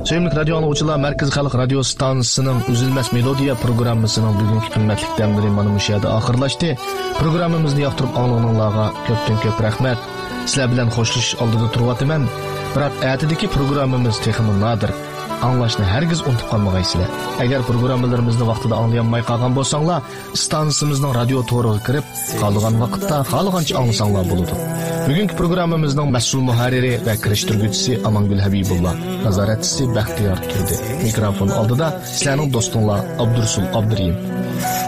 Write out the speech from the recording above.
Sevimli radyo anlıqçılar, Merkez Xalq Radio Stansiyasının Üzülməz Melodiya programmasının bugünkü qimmatli dəmləri mana bu yerdə axırlaşdı. Proqramımızı yaxtırıb anlığınlarga köpdən-köp rəhmət. Sizlər bilan xoşluş aldıda turvatıman. Biroq ətidəki proqramımız texmi nadir. Anlaşını hergiz unutup qalmağaysızlar. Eğer programlarımızı vaxtida anlayanmay qalğan bolsanglar, stansiyamızın radio to'riga kirib, qolgan vaqtda xohlagancha anglasanglar bo'ladi. Bugungi programmamizning mas'ul muharriri va kirishtirguvchisi Amangul Habibullah, nazoratchisi Baxtiyor Turdi. Mikrofon oldida sizlarning do'stinglar Abdursul Abdurim.